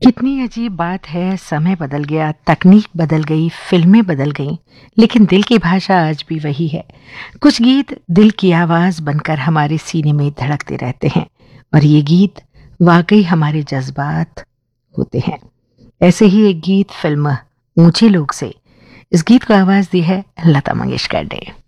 कितनी अजीब बात है, समय बदल गया, तकनीक बदल गई, फिल्में बदल गईं, लेकिन दिल की भाषा आज भी वही है। कुछ गीत दिल की आवाज़ बनकर हमारे सीने में धड़कते रहते हैं और ये गीत वाकई हमारे जज्बात होते हैं। ऐसे ही एक गीत फिल्म ऊंचे लोग से, इस गीत को आवाज़ दी है लता मंगेशकर ने।